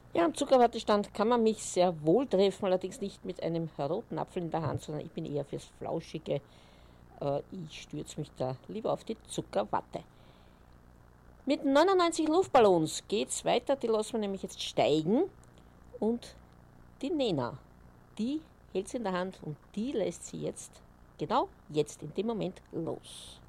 Ja, am Zuckerwattestand kann man mich sehr wohl treffen, allerdings nicht mit einem roten Apfel in der Hand, sondern ich bin eher fürs Flauschige. Ich stürze mich da lieber auf die Zuckerwatte. Mit 99 Luftballons geht's weiter, die lassen wir nämlich jetzt steigen. Und die Nena, die hält sie in der Hand und die lässt sie jetzt, genau jetzt in dem Moment los.